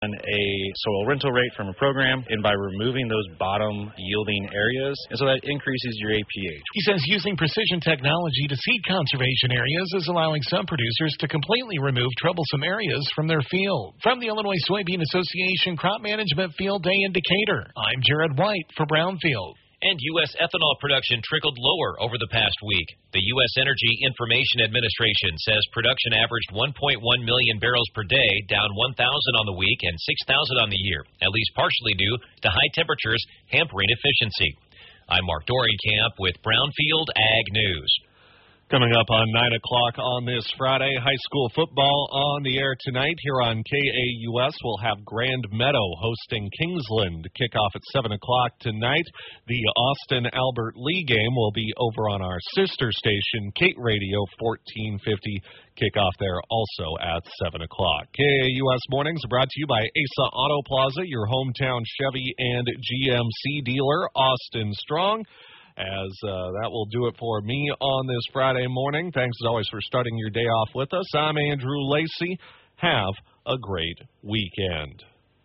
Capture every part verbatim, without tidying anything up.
a soil rental rate from a program and by removing those bottom yielding areas, and so that increases your A P H. He says using precision technology to seed conservation areas is allowing some producers to completely remove troublesome areas from their field. From the Illinois Soybean Association Crop Management Field Day in Decatur, I'm Jared White for Brownfield. And U S ethanol production trickled lower over the past week. The U S Energy Information Administration says production averaged one point one million barrels per day, down one thousand on the week and six thousand on the year, at least partially due to high temperatures hampering efficiency. I'm Mark Dorenkamp with Brownfield Ag News. Coming up on nine o'clock on this Friday, high school football on the air tonight. Here on K A U S, we'll have Grand Meadow hosting Kingsland. Kickoff at seven o'clock tonight. The Austin Albert Lee game will be over on our sister station, Kate Radio fourteen fifty. Kickoff there also at seven o'clock. K A U S Mornings are brought to you by Asa Auto Plaza, your hometown Chevy and G M C dealer, Austin Strong. As uh, that will do it for me on this Friday morning. Thanks, as always, for starting your day off with us. I'm Andrew Lacey. Have a great weekend.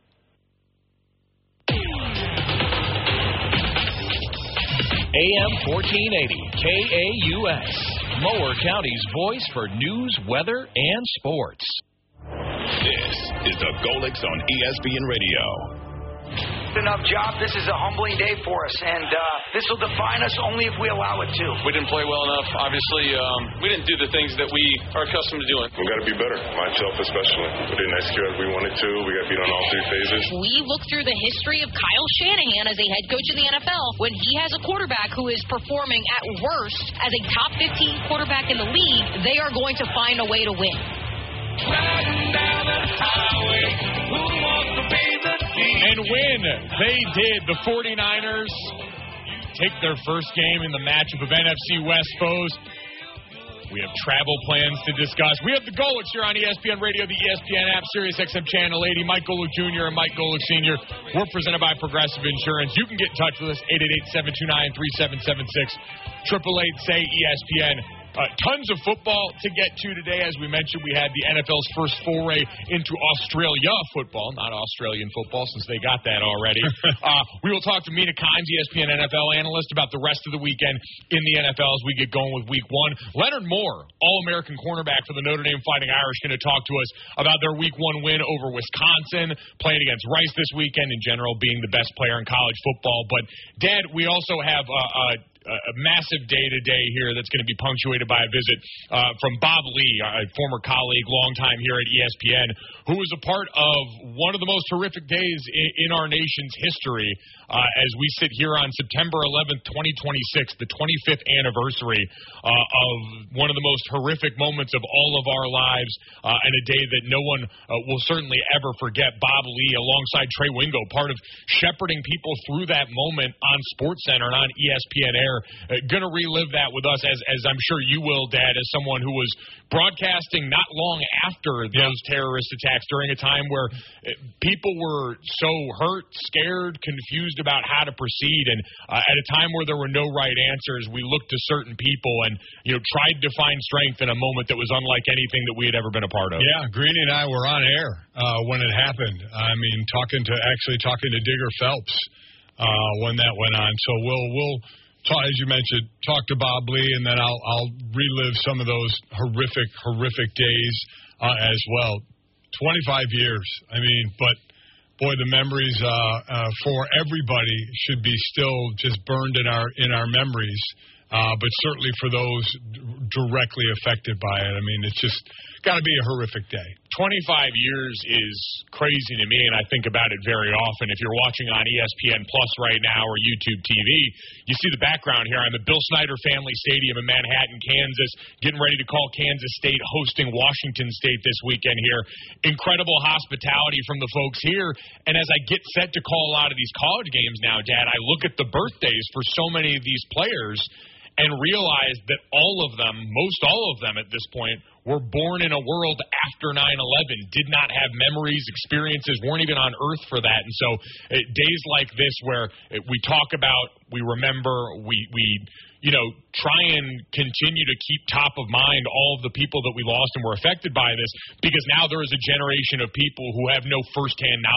A M fourteen eighty, K A U S, Mower County's voice for news, weather, and sports. This is the Golix on E S P N Radio. Enough job. This is a humbling day for us, and uh, this will define us only if we allow it to. We didn't play well enough. Obviously, um, we didn't do the things that we are accustomed to doing. We got to be better, myself especially. We didn't execute as we wanted to. We got beat on all three phases. We look through the history of Kyle Shanahan as a head coach in the N F L. When he has a quarterback who is performing at worst as a top fifteen quarterback in the league, they are going to find a way to win. Riding down the highway, who wants to be the king? And when they did, the forty-niners take their first game in the matchup of N F C West foes. We have travel plans to discuss. We have the Golix here on E S P N Radio, the E S P N app, Sirius X M Channel eighty. Mike Golick Junior and Mike Golick Senior We're presented by Progressive Insurance. You can get in touch with us, eight eight eight, seven two nine, three seven seven six, eight eight eight, say E S P N. Uh, tons of football to get to today. As we mentioned, we had the N F L's first foray into Australia football, not Australian football, since they got that already. uh, we will talk to Mina Kimes, E S P N N F L analyst, about the rest of the weekend in the N F L as we get going with week one. Leonard Moore, All-American cornerback for the Notre Dame Fighting Irish, going to talk to us about their week one win over Wisconsin, playing against Rice this weekend, in general being the best player in college football. But, Dad, we also have uh, uh, a massive day today here that's going to be punctuated by a visit uh, from Bob Lee, a former colleague, longtime here at E S P N, who was a part of one of the most horrific days in, in our nation's history uh, as we sit here on September eleventh, twenty twenty-six, the twenty-fifth anniversary uh, of one of the most horrific moments of all of our lives, uh, and a day that no one uh, will certainly ever forget. Bob Lee, alongside Trey Wingo, part of shepherding people through that moment on SportsCenter and on E S P N Air. Uh, going to relive that with us, as as I'm sure you will, Dad, as someone who was broadcasting not long after those terrorist attacks, during a time where uh, people were so hurt, scared, confused about how to proceed, and uh, at a time where there were no right answers, we looked to certain people and, you know, tried to find strength in a moment that was unlike anything that we had ever been a part of. Yeah, Greeny and I were on air uh, when it happened. I mean, talking to actually talking to Digger Phelps uh, when that went on. So we'll we'll. As you mentioned, talk to Bob Lee, and then I'll, I'll relive some of those horrific, horrific days uh, as well. twenty-five years. I mean, but, boy, the memories uh, uh, for everybody should be still just burned in our in our memories, uh, but certainly for those d- directly affected by it. I mean, it's just got to be a horrific day. twenty-five years is crazy to me, and I think about it very often. If you're watching on E S P N Plus right now or YouTube T V, you see the background here. I'm at Bill Snyder Family Stadium in Manhattan, Kansas, getting ready to call Kansas State hosting Washington State this weekend here. Incredible hospitality from the folks here. And as I get set to call a lot of these college games now, Dad, I look at the birthdays for so many of these players and realize that all of them, most all of them at this point, were born in a world after nine eleven, did not have memories, experiences, weren't even on Earth for that. And so uh, days like this where uh, we talk about, we remember, we, we you know, try and continue to keep top of mind all of the people that we lost and were affected by this, because now there is a generation of people who have no firsthand knowledge